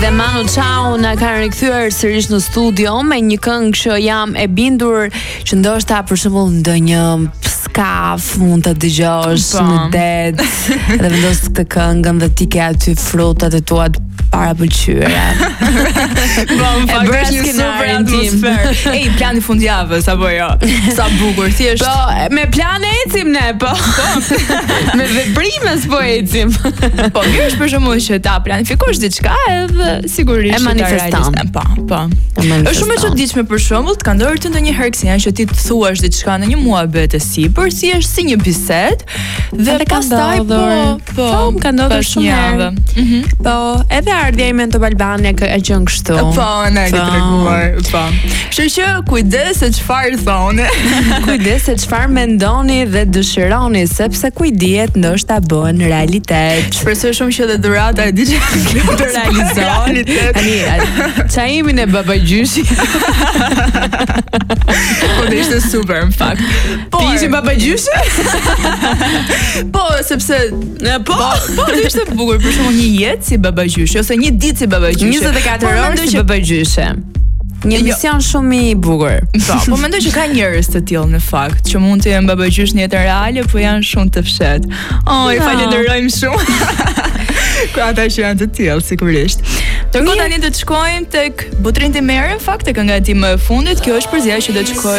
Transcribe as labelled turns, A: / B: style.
A: Dhe Manu Chao na ka rikthyer sërish në studio me një këngë që jam e bindur që ndoshta për shembull ndonjë skaf mund ta dëgjosh në det dhe vendos këtë këngën dhe ti ke aty frutat e tua para pëlqyera.
B: Po, më fakt është një super atmosferë. Ej, plani fundjavës apo jo? Sa bukur thjesht.
A: Po, me plan ecim ne, po. Me veprime s'po ecim.
B: Po, mirë është për shembull që ta planifikosh diçka edhe sigurisht
A: e manifeston.
B: Po. Është shumë e çuditshme për shembull, të ka ndodhur të ndonjëherë që ti të thuash diçka në një muhabet e sipër, si është si një bisedë dhe pastaj po,
A: ka ndodhur shumë herë. Po, edhe ardhja ime në Top Albania ka qenë kështu.
B: Po, na e ke treguar, po. Kështu që kujdes se çfarë thoni.
A: Kujdes se çfarë mendoni dhe dëshironi, sepse kujdiet ndoshta bëhen realitet.
B: Shpresoj shumë që dhe dhurata e DJ të realizohen.
A: Tani, çajimin e babagjyshi.
B: Po dhe ishte super në fakt.
A: Ti ishe babagjyshe?
B: Po, sepse po ishte bukur për shembull një jetë si babagjyshe ose një ditë si babagjyshe.
A: 24 orë si babagjyshe. Një mision shumë i bukur.
B: Po mendoj që ka njerëz të tillë në fakt, që mund të jenë babagjysh në jetën reale, po janë shumë të fshehtë. I falenderojmë shumë. Ku ata që janë të tillë sigurisht. Tani do të shkojmë tek Butrin të Merë, në fakt tek kënga e tij më e fundit. Kjo është përzierja që do të shkojë